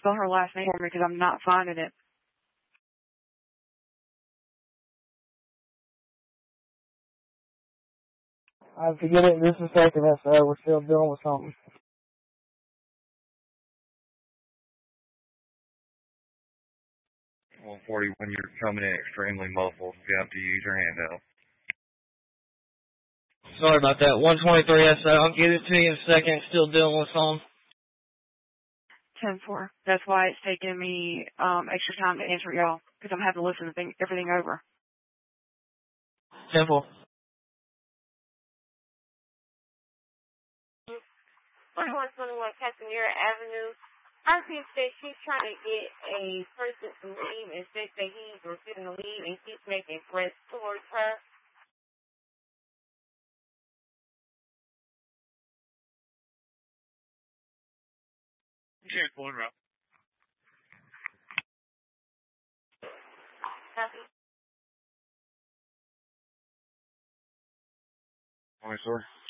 spell her last name for me because I'm not finding it. I forget it in just a second, we're still dealing with something. 140, when you're coming in extremely muffled, you have to use your hand out. Sorry about that. 123 SO. I'll get it to you in a second. Still dealing with something. 10-4. That's why it's taking me extra time to answer y'all because I'm having to listen to everything over. 10-4. 2121 Casimira Avenue. RP says she's trying to get a person to leave and says that he's refusing to leave and keeps making threats towards her. Yeah, going around. Copy. All right, sir.